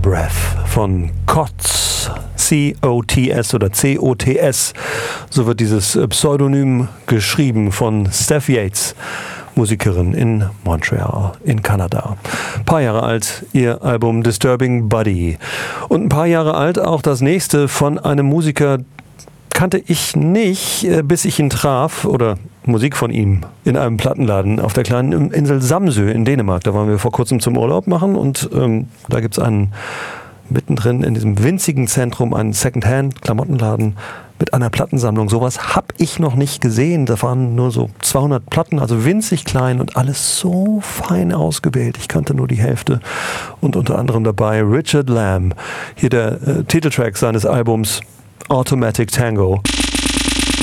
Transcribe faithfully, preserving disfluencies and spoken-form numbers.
Breath von Cots, C O T S oder C O T S, so wird dieses Pseudonym geschrieben, von Steph Yates, Musikerin in Montreal in Kanada. Ein paar Jahre alt ihr Album Disturbing Body. Und ein paar Jahre alt auch das nächste von einem Musiker, kannte ich nicht, bis ich ihn traf, oder Musik von ihm, in einem Plattenladen auf der kleinen Insel Samsø in Dänemark. Da waren wir vor kurzem zum Urlaub machen und ähm, da gibt es einen, mittendrin in diesem winzigen Zentrum, einen Secondhand-Klamottenladen mit einer Plattensammlung. Sowas habe ich noch nicht gesehen. Da waren nur so zweihundert Platten, also winzig klein und alles so fein ausgewählt. Ich kannte nur die Hälfte. Und unter anderem dabei Richard Lamb. Hier der äh, Titeltrack seines Albums Automatic Tango.